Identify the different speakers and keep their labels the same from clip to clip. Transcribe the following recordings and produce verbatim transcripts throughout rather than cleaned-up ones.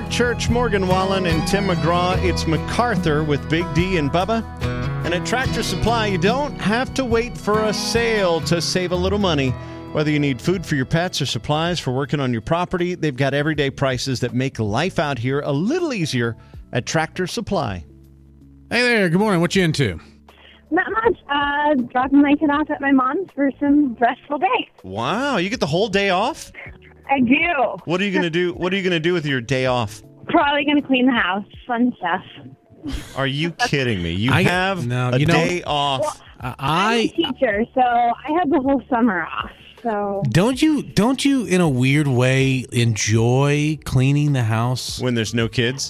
Speaker 1: Mark Church, Morgan Wallen, and Tim McGraw. It's MacArthur with Big D and Bubba. And at Tractor Supply, you don't have to wait for a sale to save a little money. Whether you need food for your pets or supplies for working on your property, they've got everyday prices that make life out here a little easier at Tractor Supply.
Speaker 2: Hey there, good morning. What you into?
Speaker 3: Not much. Uh, dropping my kid off at my mom's for some restful day.
Speaker 1: Wow, you get the whole day off?
Speaker 3: I do.
Speaker 1: What are you going to do? What are you going to do with your day off?
Speaker 3: Probably going to clean the house. Fun stuff.
Speaker 1: Are you kidding me? You
Speaker 2: I-
Speaker 1: have
Speaker 2: no,
Speaker 1: a
Speaker 2: you know-
Speaker 1: day off.
Speaker 3: Well,
Speaker 2: Uh,
Speaker 3: I'm a
Speaker 2: I
Speaker 3: teacher, so I had the whole summer off. So
Speaker 2: don't you don't you in a weird way enjoy cleaning the house?
Speaker 1: When there's no kids?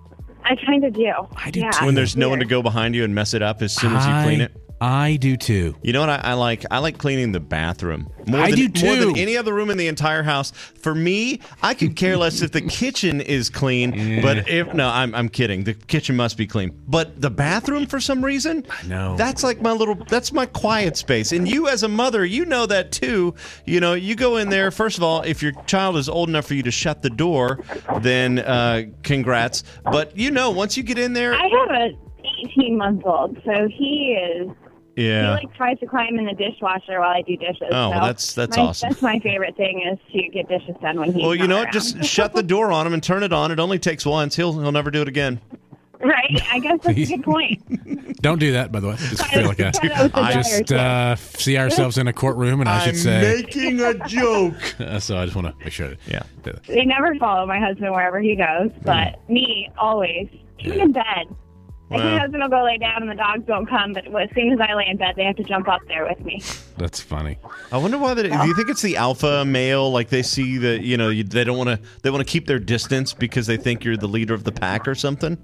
Speaker 3: I kind of do.
Speaker 2: I do
Speaker 3: yeah,
Speaker 2: too.
Speaker 1: When there's no one to
Speaker 3: weird.
Speaker 1: go behind you and mess it up as soon as you
Speaker 2: I,
Speaker 1: clean it?
Speaker 2: I do too.
Speaker 1: You know what I, I like? I like cleaning the bathroom. More
Speaker 2: I
Speaker 1: than,
Speaker 2: do
Speaker 1: More than
Speaker 2: too.
Speaker 1: any other room in the entire house. For me, I could care less if the kitchen is clean.
Speaker 2: Yeah.
Speaker 1: But if no, I'm I'm kidding. The kitchen must be clean. But the bathroom, for some reason,
Speaker 2: I know.
Speaker 1: that's like my little. That's my quiet space. And you, as a mother, you know that too. You know, you go in there. First of all, if your child is old enough for you to shut the door, then uh, congrats. But you know, once you get in there,
Speaker 3: I have a eighteen-month-old, so he is.
Speaker 1: yeah.
Speaker 3: He like tries to climb in the dishwasher while I do dishes.
Speaker 1: Oh, well,
Speaker 3: so
Speaker 1: that's- that's
Speaker 3: my,
Speaker 1: awesome.
Speaker 3: That's my favorite thing is to get dishes done when he's
Speaker 1: Well, you
Speaker 3: not
Speaker 1: know what?
Speaker 3: around.
Speaker 1: Just shut the door on him and turn it on. It only takes once. He'll he'll never do it again.
Speaker 3: Right? I guess that's a good point.
Speaker 2: Don't do that, by the way. Just feel like
Speaker 3: Thought
Speaker 2: that.
Speaker 3: I was a
Speaker 2: I
Speaker 3: dare,
Speaker 2: just
Speaker 3: too.
Speaker 2: uh, see ourselves in a courtroom, and I should
Speaker 1: I'm
Speaker 2: say.
Speaker 1: making a joke.
Speaker 2: Uh, so I just want to make sure. That,
Speaker 1: Yeah.
Speaker 2: that-
Speaker 3: They never follow my husband wherever he goes, but me, always. Even in bed. Like,
Speaker 1: Wow.
Speaker 3: my husband will go lay down and the dogs won't come, but as soon as I lay in bed, they have to jump up there with me.
Speaker 2: that's funny.
Speaker 1: I wonder why. They, do you think it's the alpha male? Like they see that you know you, they don't want to. They want to keep their distance because they think you're the leader of the pack or something.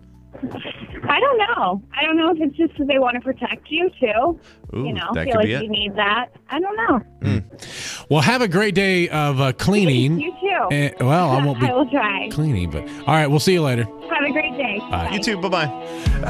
Speaker 3: I don't know. I don't know if it's just because they want to protect you, too.
Speaker 1: Ooh,
Speaker 3: you know,
Speaker 1: that
Speaker 3: feel
Speaker 1: could
Speaker 3: like
Speaker 1: be it.
Speaker 3: you need that. I don't know.
Speaker 2: Well, have a great day of uh, cleaning.
Speaker 3: You too.
Speaker 2: Eh, well, I won't be
Speaker 3: I will try.
Speaker 2: cleaning, but all right. We'll see you later.
Speaker 3: Have a great day.
Speaker 2: Bye.
Speaker 1: You too. Bye bye.